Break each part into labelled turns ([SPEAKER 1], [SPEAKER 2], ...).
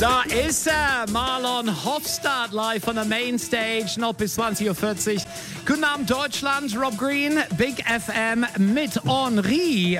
[SPEAKER 1] Da ist er, Marlon Hofstadt, live von der Mainstage, noch bis 20.40 Uhr. Guten Abend Deutschland, Rob Green, Big FM mit Henri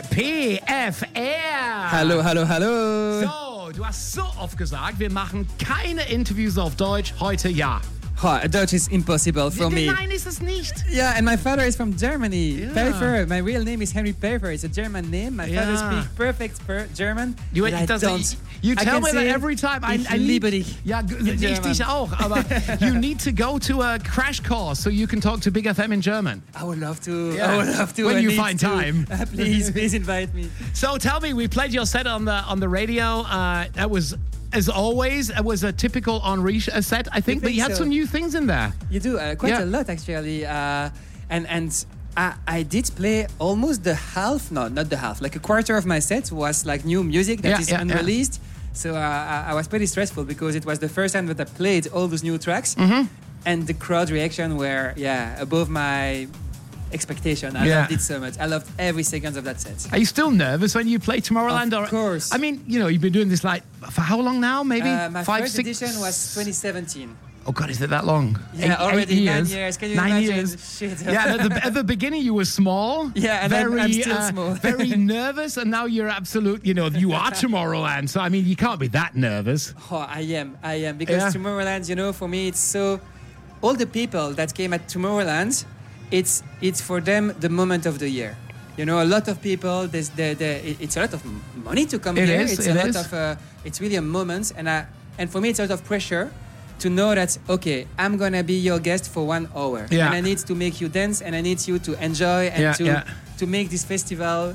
[SPEAKER 1] PFR.
[SPEAKER 2] Hallo, hallo, hallo.
[SPEAKER 1] So, du hast so oft gesagt, wir machen keine Interviews auf Deutsch, heute ja.
[SPEAKER 2] Dutch is impossible for me.
[SPEAKER 1] Nein, ist es nicht.
[SPEAKER 2] Yeah, and my father is from Germany. Yeah. Pfeiffer. My real name is Henry Pfeiffer. It's a German name. My father speaks perfect German.
[SPEAKER 1] You tell me that every time.
[SPEAKER 2] I liebe dich.
[SPEAKER 1] Ja, ich dich auch. Aber you need to go to a crash course so you can talk to Big FM in German.
[SPEAKER 2] I would love to. Yeah. I would love to.
[SPEAKER 1] When you find time.
[SPEAKER 2] Please invite me.
[SPEAKER 1] So tell me, we played your set on the radio. That was, as always, it was a typical Henri set, I think, but you had some new things in there.
[SPEAKER 2] You do, quite a lot, actually. And I did play almost the half, no, not the half, like a quarter of my set was like new music that is unreleased. So I was pretty stressful because it was the first time that I played all those new tracks. Mm-hmm. And the crowd reaction were, above my expectation. I loved it so much. I loved every second of that set.
[SPEAKER 1] Are you still nervous when you play Tomorrowland?
[SPEAKER 2] Of course.
[SPEAKER 1] I mean, you've been doing this like for how long now? Maybe
[SPEAKER 2] my first edition was 2017.
[SPEAKER 1] Oh God, is it that long?
[SPEAKER 2] Already 9 years. Can you imagine?
[SPEAKER 1] 9 years.
[SPEAKER 2] Shit.
[SPEAKER 1] Yeah, at the beginning you were small.
[SPEAKER 2] Yeah, and I'm still small.
[SPEAKER 1] Very nervous, and now you're absolute. You are Tomorrowland. So I mean, you can't be that nervous.
[SPEAKER 2] Oh, I am because Tomorrowland. For me, it's so. All the people that came at Tomorrowland, it's for them the moment of the year. A lot of people. It's a lot of money to come here. It's really a moment, and for me, it's a lot of pressure to know that, okay, I'm going to be your guest for 1 hour. Yeah. And I need to make you dance, and I need you to enjoy and to make this festival.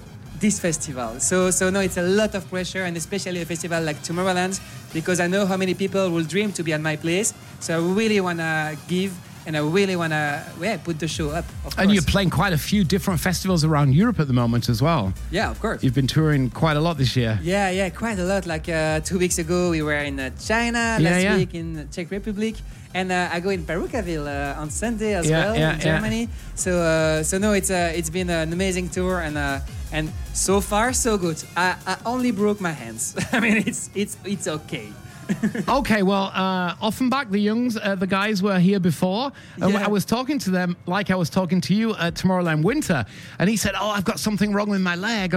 [SPEAKER 2] So no, it's a lot of pressure, and especially a festival like Tomorrowland, because I know how many people will dream to be at my place. So I really want to give, and I really want to put the show up, of course.
[SPEAKER 1] And you're playing quite a few different festivals around Europe at the moment as well.
[SPEAKER 2] Yeah, of course.
[SPEAKER 1] You've been touring quite a lot this year.
[SPEAKER 2] Yeah, quite a lot. Like 2 weeks ago, we were in China, last week in Czech Republic. And I go in Perucaville on Sunday as well in Germany. So no, it's been an amazing tour, and so far so good. I only broke my hands. I mean, it's okay.
[SPEAKER 1] Okay, well, Offenbach, the Youngs, the guys were here before. And I was talking to them like I was talking to you at Tomorrowland Winter. And he said, I've got something wrong with my leg.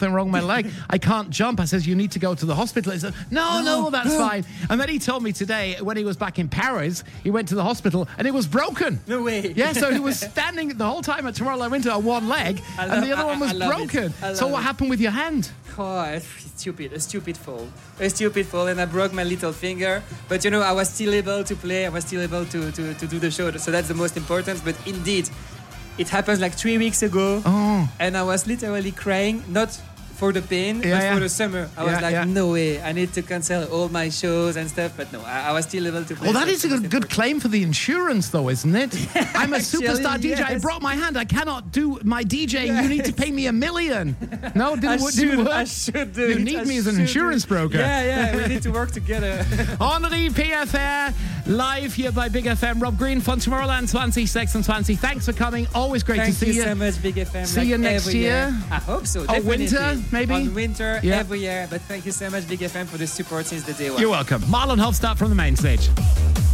[SPEAKER 1] I can't jump. I says, you need to go to the hospital. He said, no, that's fine. And then he told me today, when he was back in Paris, he went to the hospital and it was broken.
[SPEAKER 2] No way.
[SPEAKER 1] Yeah, so he was standing the whole time at Tomorrowland Winter on one leg and the other one was broken. So what happened with your hand?
[SPEAKER 2] Oh, a stupid fall, and I broke my little finger. But I was still able to play. I was still able to do the show. So that's the most important. But indeed, it happened like 3 weeks ago, and I was literally crying, not for the pain, but for the summer. I was no way, I need to cancel all my shows and stuff. But no, I was still able to play.
[SPEAKER 1] Well, that is a good claim for the insurance, though, isn't it? I'm a superstar DJ. I broke my hand. I cannot do my DJing. You need to pay me $1 million. No,
[SPEAKER 2] I should do it.
[SPEAKER 1] You need me as an insurance broker.
[SPEAKER 2] Yeah, we need to work together.
[SPEAKER 1] Henri PFR, live here by Big FM. Rob Green von Tomorrowland 2026. Thanks for coming. Always great to see you.
[SPEAKER 2] Thank you so much, Big FM.
[SPEAKER 1] See you next year.
[SPEAKER 2] I hope so. Definitely.
[SPEAKER 1] Winter, maybe?
[SPEAKER 2] On winter, every year. But thank you so much, Big FM, for the support since the day one.
[SPEAKER 1] You're welcome. Marlon Hofstadt from the Mainstage.